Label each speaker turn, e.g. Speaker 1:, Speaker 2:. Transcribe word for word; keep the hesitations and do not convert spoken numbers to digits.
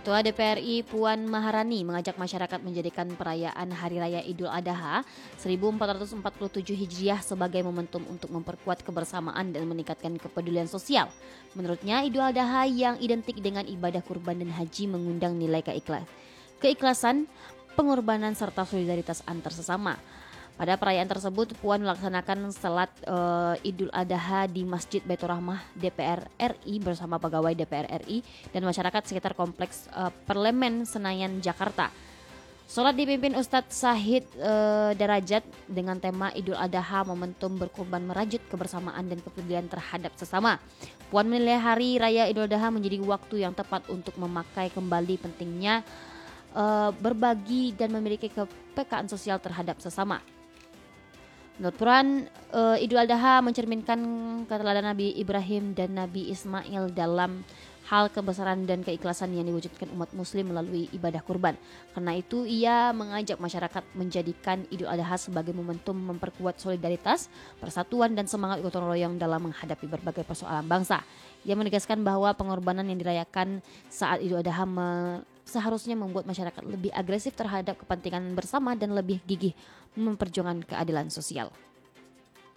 Speaker 1: Ketua D P R R I Puan Maharani mengajak masyarakat menjadikan perayaan Hari Raya Idul Adha seribu empat ratus empat puluh tujuh Hijriah sebagai momentum untuk memperkuat kebersamaan dan meningkatkan kepedulian sosial. Menurutnya, Idul Adha yang identik dengan ibadah kurban dan haji mengundang nilai keikhlas, keikhlasan, pengorbanan serta solidaritas antar sesama. Pada perayaan tersebut, Puan melaksanakan salat uh, Idul Adha di Masjid Baitur Rahmah D P R R I bersama pegawai D P R R I dan masyarakat sekitar Kompleks uh, Parlemen Senayan, Jakarta. Salat dipimpin Ustadz Sahid uh, Darajat dengan tema Idul Adha momentum berkorban merajut kebersamaan dan kepedulian terhadap sesama. Puan menilai Hari Raya Idul Adha menjadi waktu yang tepat untuk memakai kembali pentingnya uh, berbagi dan memiliki kepekaan sosial terhadap sesama. Menurut Puan, uh, Idul Adha mencerminkan keteladanan Nabi Ibrahim dan Nabi Ismail dalam hal kebesaran dan keikhlasan yang diwujudkan umat muslim melalui ibadah kurban. Karena itu ia mengajak masyarakat menjadikan Idul Adha sebagai momentum memperkuat solidaritas, persatuan dan semangat gotong royong dalam menghadapi berbagai persoalan bangsa. Ia menegaskan bahwa pengorbanan yang dirayakan saat Idul Adha me- seharusnya membuat masyarakat lebih agresif terhadap kepentingan bersama dan lebih gigih memperjuangkan keadilan sosial.